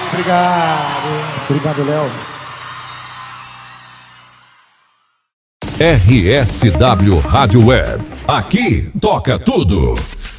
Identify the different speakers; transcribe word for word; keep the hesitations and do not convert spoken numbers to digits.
Speaker 1: Obrigado.
Speaker 2: Obrigado, Léo.
Speaker 3: R S W Rádio Web. Aqui toca tudo.